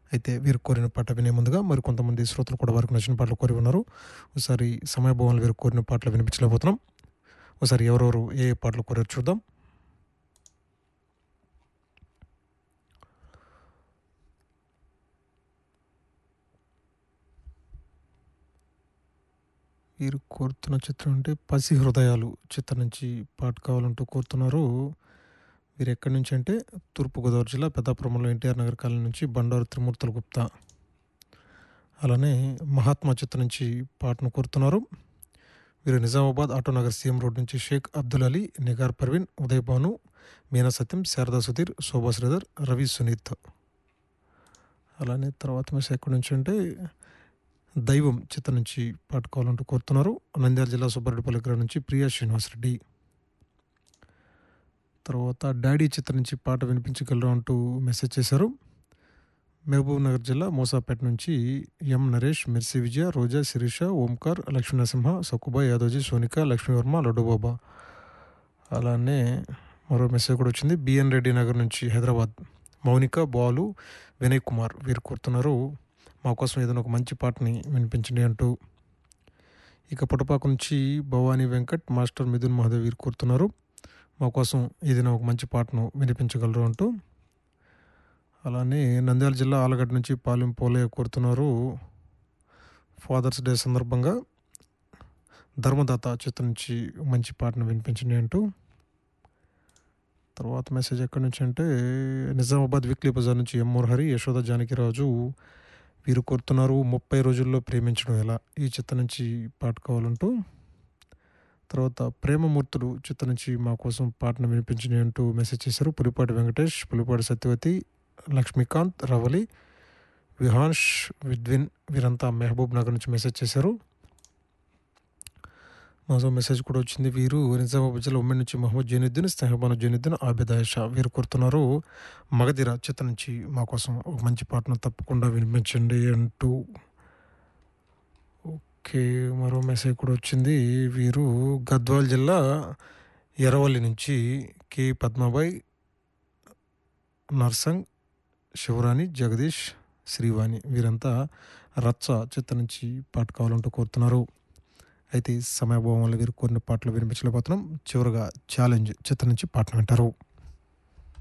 అయితే వీరు కోరిన పాట వినే ముందుగా మరి కొంతమంది శ్రోతలు కూడా వారికి నచ్చిన పాటలు కోరి ఉన్నారు. ఒకసారి సమయభావంలో వీరు కోరిన పాటలు వినిపించలేకపోతున్నాం. ఒకసారి ఎవరెవరు ఏ ఏ పాటలు కోరారో చూద్దాం. వీరు కోరుతున్న చిత్రం అంటే 'పసి హృదయాలు' చిత్రం నుంచి పాట కావాలంటూ కోరుతున్నారు. వీరు ఎక్కడి నుంచి అంటే తూర్పుగోదావరి జిల్లా పెద్దాపురంలో ఎన్టీఆర్ నగర్ కాలనీ నుంచి బండారు త్రిమూర్తుల గుప్తా. అలానే 'మహాత్మా' చిత్రం నుంచి పాటను కోరుతున్నారు. వీరు నిజామాబాద్ ఆటోనగర్ సీఎం రోడ్ నుంచి షేక్ అబ్దుల్ అలీ, నిగార్ పర్వీన్, ఉదయ్ భాను, మీనా సత్యం, శారదా సుధీర్, శోభా శ్రీధర్, రవి సునీత్. అలానే తర్వాత మెసేజ్ ఎక్కడి నుంచి అంటే 'దైవం' చిత్రం నుంచి పాట కావాలంటూ కోరుతున్నారు. నంద్యాల జిల్లా సుబ్బారెడ్డిపల్లి గ్రామం నుంచి ప్రియా శ్రీనివాసరెడ్డి. తర్వాత 'డాడీ' చిత్రం నుంచి పాట వినిపించగలరు అంటూ మెసేజ్ చేశారు. మహబూబ్ నగర్ జిల్లా మూసాపేట నుంచి ఎం నరేష్, మిర్సి విజయ, రోజా, శిరీష, ఓంకార్, లక్ష్మీ నరసింహ, సక్కుబా, యాదవ్జీ, సోనిక, లక్ష్మీవర్మ, లడ్డుబాబా. అలానే మరో మెసేజ్ కూడా వచ్చింది. బిఎన్ రెడ్డి నగర్ నుంచి హైదరాబాద్ మౌనిక, బాలు, వినయ్ కుమార్ వీరు కోరుతున్నారు. మా కోసం ఏదైనా ఒక మంచి పాటని వినిపించండి అంటూ. ఇక పుటపాక నుంచి భవానీ వెంకట్, మాస్టర్ మిథున్ మహాదేవ్ వీరు కోరుతున్నారు. మా కోసం ఏదైనా ఒక మంచి పాటను వినిపించగలరు అంటూ. అలానే నంద్యాల జిల్లా ఆలగడ్డ నుంచి పాలెం పోలయ్య కోరుతున్నారు. ఫాదర్స్ డే సందర్భంగా 'ధర్మదాత' చిత్రం నుంచి మంచి పాటను వినిపించండి అంటూ. తర్వాత మెసేజ్ ఎక్కడి నుంచి అంటే నిజామాబాద్ వీక్లీ బజార్ నుంచి ఎం మురహరి, యశోద జానకిరాజు వీరు కోరుతున్నారు. 30 రోజుల్లో ప్రేమించడం ఎలా ఈ చిత్రం నుంచి పాట కావాలంటూ. తర్వాత 'ప్రేమమూర్తులు' చిత్రం నుంచి మా కోసం పాటను వినిపించండి అంటూ మెసేజ్ చేశారు. పులిపాటి వెంకటేష్, పులిపాటి సత్యవతి, లక్ష్మీకాంత్, రవలి, విహాన్ష్, విద్విన్ వీరంతా మహబూబ్ నగర్ నుంచి మెసేజ్ చేశారు. మాతో మెసేజ్ కూడా వచ్చింది. వీరు నిజామాబాద్ జిల్లా ఉమ్మడి నుంచి మహమ్మద్ జైనుద్దీన్, స్నేహబాను జైనుద్దీన్, ఆబిద్ ఆయిషా వీరు కోరుతున్నారు. 'మగధీర' చిత్రం నుంచి మా కోసం ఒక మంచి పాటను తప్పకుండా వినిపించండి అంటూ. ఓకే, మరో మెసేజ్ కూడా వచ్చింది. వీరు గద్వాల్ జిల్లా ఎర్రవల్లి నుంచి కే పద్మాబాయ్, నర్సంగ్, శివరాణి, జగదీష్, శ్రీవాణి వీరంతా 'రచ్చ' చిత్రం నుంచి పాట కావాలంటూ కోరుతున్నారు. అయితే సమయభావం వల్ల వీరు కోరిన పాటలు వినిపించలేకపోతున్నాం. చివరగా 'ఛాలెంజ్' చిత్రం నుంచి పాటను వింటారు.